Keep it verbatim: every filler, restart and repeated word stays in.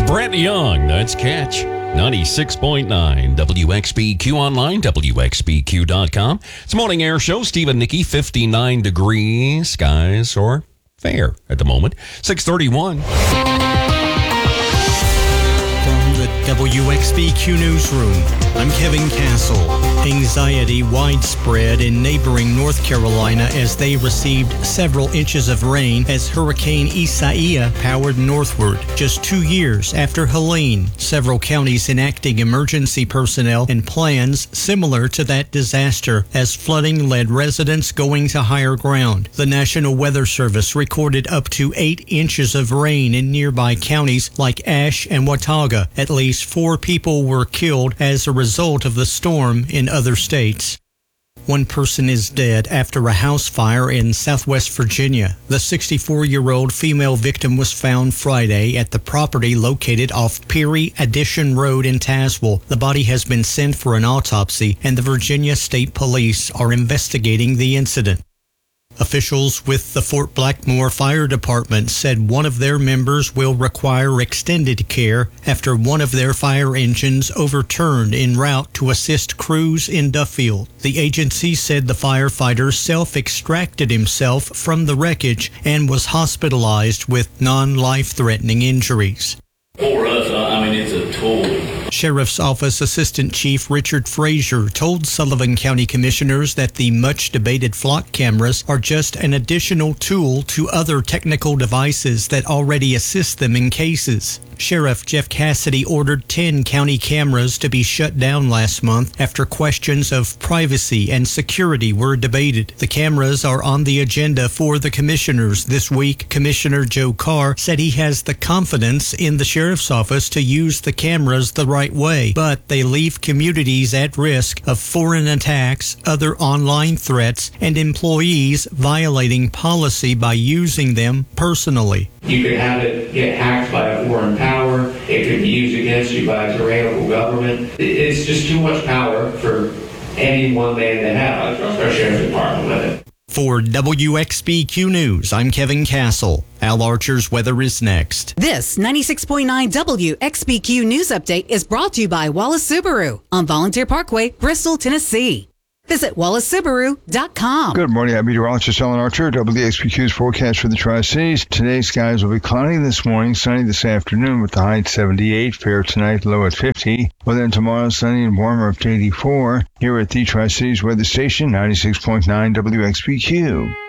Brett Young, that's Catch. ninety-six point nine W X B Q online, W X B Q dot com. It's Morning Air Show. Steve and Nikki, fifty-nine degrees. Skies are fair at the moment. six thirty-one. From the W X B Q Newsroom, I'm Kevin Castle. Anxiety widespread in neighboring North Carolina as they received several inches of rain as Hurricane Isaiah powered northward. Just two years after Helene, several counties enacting emergency personnel and plans similar to that disaster as flooding led residents going to higher ground. The National Weather Service recorded up to eight inches of rain in nearby counties like Ashe and Watauga. At least four people were killed as a result of the storm in other states. One person is dead after a house fire in Southwest Virginia. The sixty-four-year-old female victim was found Friday at the property located off Peary Addition Road in Tazewell. The body has been sent for an autopsy, and the Virginia State Police are investigating the incident. Officials with the Fort Blackmore Fire Department said one of their members will require extended care after one of their fire engines overturned en route to assist crews in Duffield. The agency said the firefighter self-extracted himself from the wreckage and was hospitalized with non-life-threatening injuries. For us, I mean, it's a tool. Sheriff's Office Assistant Chief Richard Frazier told Sullivan County Commissioners that the much-debated flock cameras are just an additional tool to other technical devices that already assist them in cases. Sheriff Jeff Cassidy ordered ten county cameras to be shut down last month after questions of privacy and security were debated. The cameras are on the agenda for the commissioners this week. Commissioner Joe Carr said he has the confidence in the sheriff's office to use the cameras the right way, but they leave communities at risk of foreign attacks, other online threats, and employees violating policy by using them personally. You could have it get hacked by a foreign power. It could be used against you by a tyrannical government. It's just too much power for any one man to have. I trust our sheriff's department with it. For W X B Q News, I'm Kevin Castle. Al Archer's weather is next. This ninety-six point nine W X B Q News Update is brought to you by Wallace Subaru on Volunteer Parkway, Bristol, Tennessee. Visit Wallace Subaru dot com. Good morning. I'm meteorologist Alan Archer. W X B Q's forecast for the Tri-Cities. Today's skies will be cloudy this morning, sunny this afternoon with the high at seventy-eight, fair tonight, low at fifty. Well, then tomorrow, sunny and warmer up to eighty-four. Here at the Tri-Cities Weather Station, ninety-six point nine W X B Q.